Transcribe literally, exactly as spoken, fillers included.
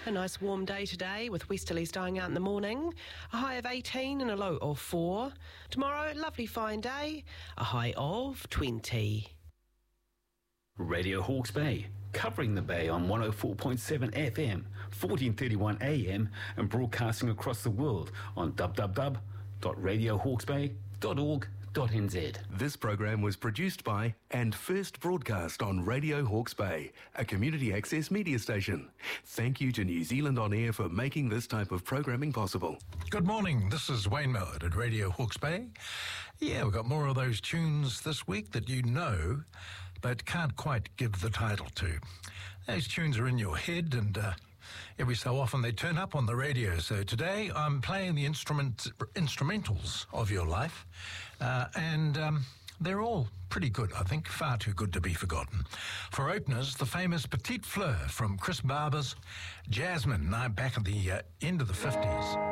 A nice warm day today with westerlies dying out in the morning. A high of eighteen and a low of four. Tomorrow, lovely fine day. A high of twenty. Radio Hawke's Bay, covering the Bay on one oh four point seven F M, fourteen thirty-one A M, and broadcasting across the world on w w w dot radio hawke's bay dot org dot n z. This program was produced by and first broadcast on Radio Hawke's Bay, a community access media station. Thank you to New Zealand On Air for making this type of programming possible. Good morning, this is Wayne Millard at Radio Hawke's Bay. Yeah, we've got more of those tunes this week that you know, but can't quite give the title to. Those tunes are in your head, and uh, every so often they turn up on the radio. So today I'm playing the instrument instrumentals of your life, uh, and um, they're all pretty good, I think, far too good to be forgotten. For openers, the famous Petite Fleur from Chris Barber's Jasmine, now back at the uh, end of the fifties.